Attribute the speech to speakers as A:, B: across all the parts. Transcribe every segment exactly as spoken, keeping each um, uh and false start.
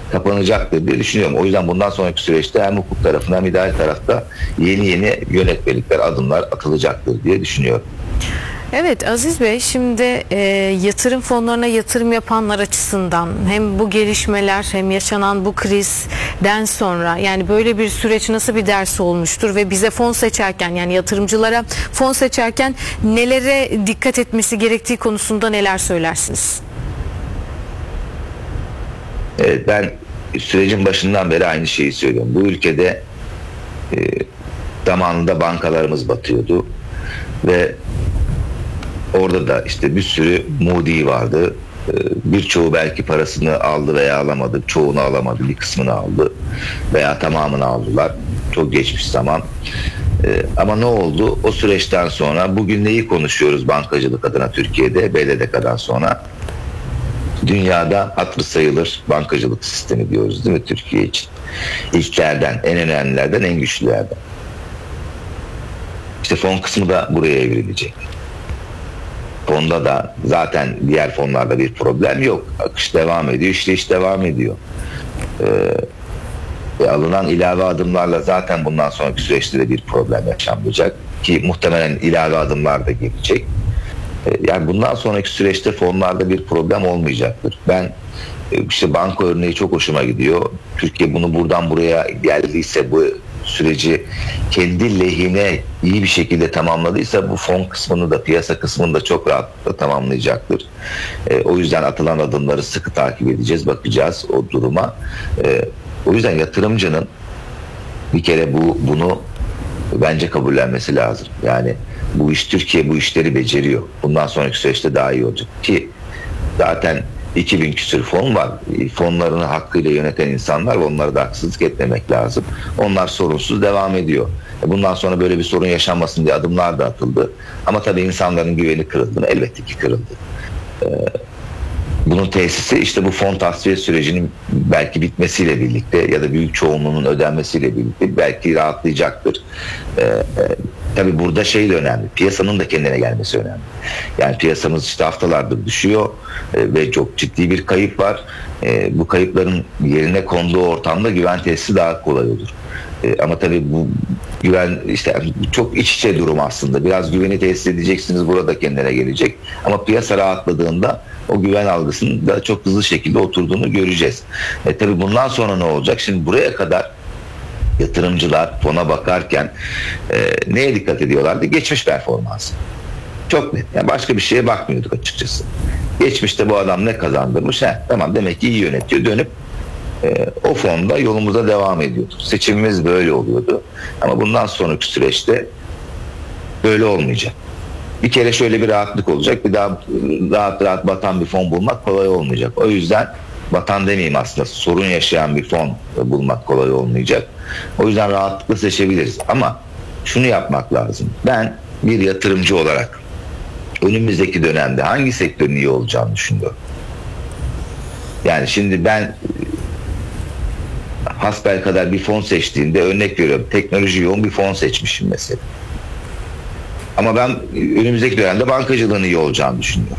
A: kapanacaktır diye düşünüyorum. O yüzden bundan sonraki süreçte hem hukuk tarafında hem idari tarafta yeni yeni yönetmelikler, adımlar atılacaktır diye düşünüyorum.
B: Evet Aziz Bey, şimdi e, yatırım fonlarına yatırım yapanlar açısından hem bu gelişmeler hem yaşanan bu krizden sonra yani böyle bir süreç nasıl bir ders olmuştur ve bize fon seçerken yani yatırımcılara fon seçerken nelere dikkat etmesi gerektiği konusunda neler söylersiniz?
A: Evet, ben sürecin başından beri aynı şeyi söylüyorum. Bu ülkede e, zamanında bankalarımız batıyordu ve orada da işte bir sürü mudi vardı. E, birçoğu belki parasını aldı veya alamadı. Çoğunu alamadı, bir kısmını aldı veya tamamını aldılar. Çok geçmiş zaman. E, ama ne oldu? O süreçten sonra bugün neyi konuşuyoruz bankacılık adına Türkiye'de, B D D K'dan sonra? Dünyada hatırı sayılır bankacılık sistemi diyoruz değil mi Türkiye için? İlklerden, en önemlilerden, en güçlülerden. İşte fon kısmı da buraya evrilecek. Fonda da zaten diğer fonlarda bir problem yok. Akış devam ediyor, işleyiş devam ediyor. Ee, alınan ilave adımlarla zaten bundan sonraki süreçte de bir problem yaşanmayacak. Ki muhtemelen ilave adımlar da gelecek. Yani bundan sonraki süreçte fonlarda bir problem olmayacaktır. Ben işte banka örneği çok hoşuma gidiyor. Türkiye bunu buradan buraya geldiyse, bu süreci kendi lehine iyi bir şekilde tamamladıysa bu fon kısmını da, piyasa kısmını da çok rahatlıkla tamamlayacaktır. E, o yüzden atılan adımları sıkı takip edeceğiz, bakacağız o duruma. E, o yüzden yatırımcının bir kere bu bunu bence kabullenmesi lazım. Yani bu iş, Türkiye bu işleri beceriyor. Bundan sonraki süreçte daha iyi olacak. Ki zaten iki bin küsür fon var. Fonlarını hakkıyla yöneten insanlar, onlara da haksızlık etmemek lazım. Onlar sorunsuz devam ediyor. Bundan sonra böyle bir sorun yaşanmasın diye adımlar da atıldı. Ama tabii insanların güveni kırıldı mı? Elbette ki kırıldı. Ee, bunun tesisi işte bu fon tasfiye sürecinin belki bitmesiyle birlikte ya da büyük çoğunluğunun ödenmesiyle birlikte belki rahatlayacaktır. Ee, e, tabii burada şey de önemli. Piyasanın da kendine gelmesi önemli. Yani piyasamız işte haftalardır düşüyor e, ve çok ciddi bir kayıp var. E, bu kayıpların yerine konduğu ortamda güven tesisi daha kolay olur. E, ama tabii bu güven işte çok iç içe durum aslında. Biraz güveni tesis edeceksiniz, burada kendine gelecek. Ama piyasa rahatladığında o güven algısının da çok hızlı şekilde oturduğunu göreceğiz. E, tabii bundan sonra ne olacak? Şimdi buraya kadar yatırımcılar fona bakarken e, neye dikkat ediyorlardı? Geçmiş performansı. Çok net. Yani başka bir şeye bakmıyorduk açıkçası. Geçmişte bu adam ne kazandırmış? He, tamam, demek ki iyi yönetiyor. Dönüp e, o fonda yolumuza devam ediyorduk. Seçimimiz böyle oluyordu. Ama bundan sonraki süreçte böyle olmayacak. Bir kere şöyle bir rahatlık olacak. Bir daha rahat rahat batan bir fon bulmak kolay olmayacak. O yüzden batan demeyeyim, aslında sorun yaşayan bir fon bulmak kolay olmayacak. O yüzden rahatlıkla seçebiliriz. Ama şunu yapmak lazım. Ben bir yatırımcı olarak önümüzdeki dönemde hangi sektörün iyi olacağını düşünüyorum. Yani şimdi ben hasbelkader bir fon seçtiğimde, örnek veriyorum, teknoloji yoğun bir fon seçmişim mesela. Ama ben önümüzdeki dönemde bankacılığın iyi olacağını düşünüyorum.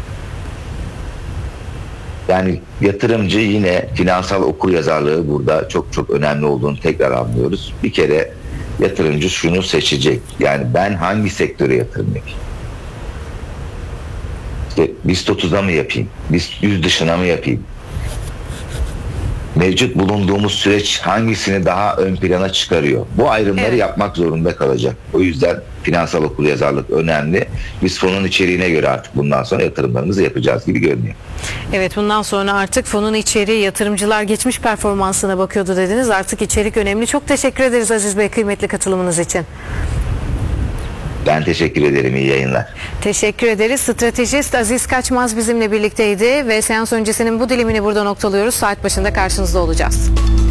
A: Yani yatırımcı yine finansal okuryazarlığı burada çok çok önemli olduğunu tekrar anlıyoruz. Bir kere yatırımcı şunu seçecek. Yani ben hangi sektöre yatırım yapayım? İşte BIST otuza mı yapayım? BIST yüz dışına mı yapayım? Mevcut bulunduğumuz süreç hangisini daha ön plana çıkarıyor? Bu ayrımları evet. yapmak zorunda kalacak. O yüzden finansal okuryazarlık önemli. Biz fonun içeriğine göre artık bundan sonra yatırımlarımızı yapacağız gibi görünüyor.
B: Evet, bundan sonra artık fonun içeriği, yatırımcılar geçmiş performansına bakıyordu dediniz. Artık içerik önemli. Çok teşekkür ederiz Aziz Bey kıymetli katılımınız için.
A: Ben teşekkür ederim. İyi yayınlar.
B: Teşekkür ederiz. Stratejist Aziz Kaçmaz bizimle birlikteydi ve seans öncesinin bu dilimini burada noktalıyoruz. Saat başında karşınızda olacağız.